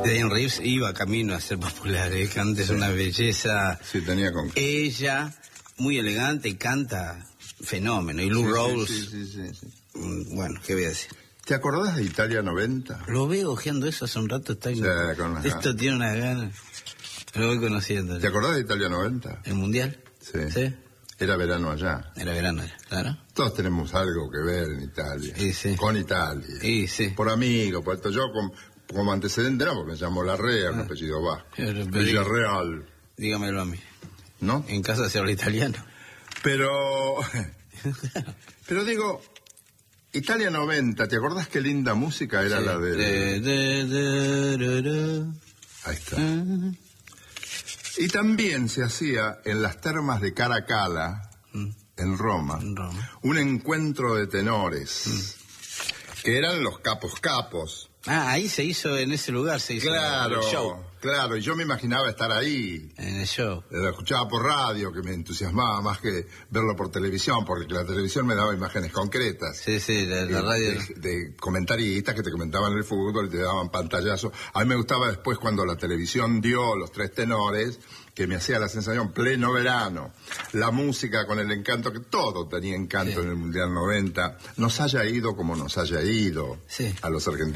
Diane Reeves iba camino a ser popular, que antes una belleza. Sí, tenía con... Ella, muy elegante, y canta fenómeno. Y Lou Rawls. Sí. Bueno, ¿qué voy a decir? ¿Te acordás de Italia 90? Lo veo ojeando eso hace un rato. Está esto tiene unas ganas. Lo voy conociendo. ¿Te acordás de Italia 90? ¿El Mundial? Sí. Era verano allá. Era verano allá, claro. Todos tenemos algo que ver en Italia. Sí. Con Italia. Sí. Por amigos, por esto. Yo como antecedente no, porque me llamo Larrea, mi apellido va. Villarreal. Dígamelo a mí. ¿No? En casa se habla italiano. Pero digo, Italia 90, ¿te acordás qué linda música era la de... Ahí está. Y también se hacía en las termas de Caracalla, en Roma, un encuentro de tenores, que eran los capos. Ahí se hizo, en ese lugar se hizo el show. Claro, y yo me imaginaba estar ahí. En el show. Lo escuchaba por radio, que me entusiasmaba más que verlo por televisión, porque la televisión me daba imágenes concretas. Sí, la radio. De comentaristas que te comentaban el fútbol y te daban pantallazos. A mí me gustaba después cuando la televisión dio los tres tenores, que me hacía la sensación, pleno verano, la música con el encanto, que todo tenía encanto en el Mundial 90, nos haya ido como nos haya ido a los argentinos.